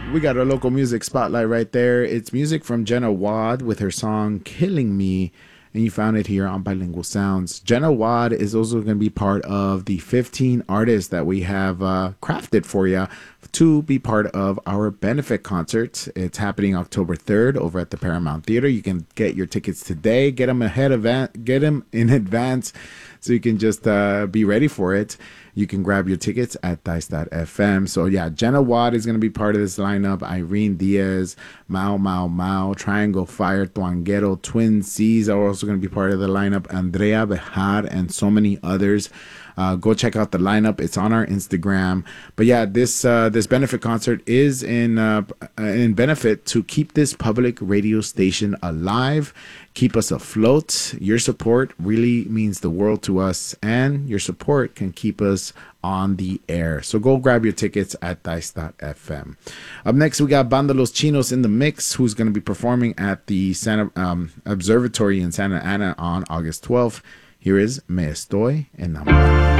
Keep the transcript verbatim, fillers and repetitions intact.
We got our local music spotlight right there. It's music from Jenna Wad with her song Killing Me. And you found it here on Bilingual Sounds. Jenna Wad is also going to be part of the fifteen artists that we have uh, crafted for you to be part of our benefit concert. It's happening October third over at the Paramount Theater. You can get your tickets today. Get them ahead of get them in advance so you can just uh, be ready for it. You can grab your tickets at dice dot f m. So yeah, Jenna Watt is going to be part of this lineup. Irene Diaz, Mao Mao Mao, Triangle Fire, Tuanguero, Twin Seas are also going to be part of the lineup. Andrea Bejar and so many others. Uh, go check out the lineup. It's on our Instagram. But yeah, this uh, this benefit concert is in uh, in benefit to keep this public radio station alive, keep us afloat. Your support really means the world to us, and your support can keep us on the air. So go grab your tickets at dice dot f m. Up next, we got Banda Los Chinos in the mix, who's going to be performing at the Santa um, Observatory in Santa Ana on August twelfth. Here is Me Estoy Enamorando.